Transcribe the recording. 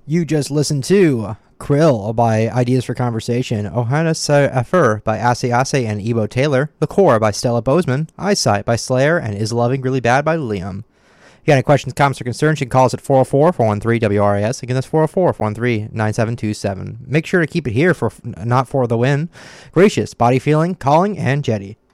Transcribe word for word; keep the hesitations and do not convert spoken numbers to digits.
You just listened to Krill by Ideas for Conversation, Ohana Afur by Ase Ase and Ebo Taylor, The Core by Stella Bozeman, Eyesight by Slayer, and Is Loving Really Bad by Liam. If you got any questions, comments, or concerns, you can call us at four oh four, four one three, W R I S. Again, that's four oh four, four one three, nine seven two seven. Make sure to keep it here for not for the win. Gracious, Body Feeling, Calling, and Jetty.